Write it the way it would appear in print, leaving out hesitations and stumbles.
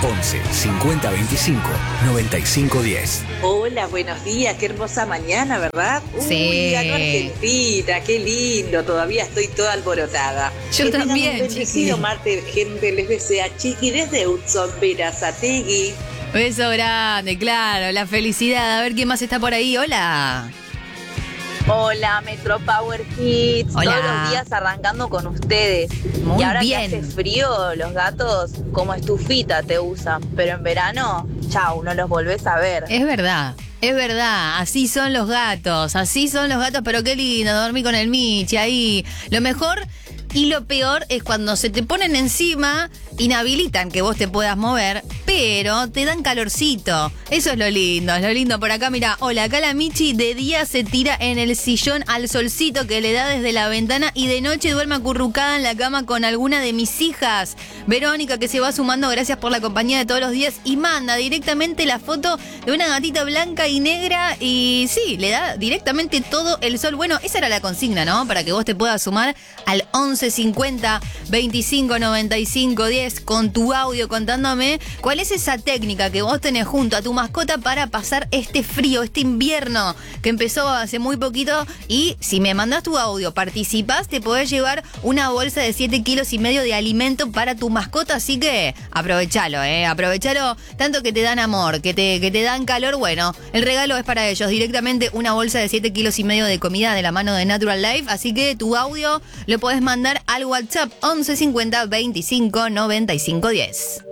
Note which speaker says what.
Speaker 1: 11 50 25 95 10.
Speaker 2: Hola, buenos días, qué hermosa mañana, ¿verdad?
Speaker 3: Sí.
Speaker 2: Ganó Argentina, qué lindo, todavía estoy toda alborotada.
Speaker 3: Yo
Speaker 2: Que tengan
Speaker 3: también,
Speaker 2: un bendecido
Speaker 3: Chiqui.
Speaker 2: martes, gente, les desea Chiqui desde Hudson, Verazategui.
Speaker 3: Beso grande, claro, la felicidad. A ver quién más está por ahí. Hola.
Speaker 4: Hola, Metro Power Kids.
Speaker 3: Hola.
Speaker 4: Todos los días arrancando con ustedes.
Speaker 3: Muy
Speaker 4: y ahora
Speaker 3: bien.
Speaker 4: que hace frío, los gatos como estufita te usan. Pero en verano, chau, no los volvés a ver.
Speaker 3: Es verdad, así son los gatos, pero qué lindo dormir con el Michi ahí. Lo mejor y lo peor es cuando se te ponen encima, inhabilitan que vos te puedas mover, pero te dan calorcito. Eso es lo lindo por acá. Mira, hola, acá la Michi de día se tira en el sillón al solcito que le da desde la ventana y de noche duerme acurrucada en la cama con alguna de mis hijas. Verónica, que se va sumando, gracias por la compañía de todos los días, y manda directamente la foto de una gatita blanca y negra y sí, le da directamente todo el sol. Bueno, esa era la consigna, ¿no? Para que vos te puedas sumar al 11 50 25 95 10 con tu audio contándome cuál es esa técnica que vos tenés junto a tu mascota para pasar este frío, este invierno que empezó hace muy poquito. Y si me mandás tu audio, participás, te podés llevar una bolsa de 7,5 kilos de alimento para tu mascota, así que aprovechalo, aprovechalo, tanto que te dan amor, que te dan calor. Bueno, el regalo es para ellos, directamente una bolsa de 7,5 kilos de comida de la mano de Natural Life, así que tu audio lo podés mandar al WhatsApp 11 50 25 95 10.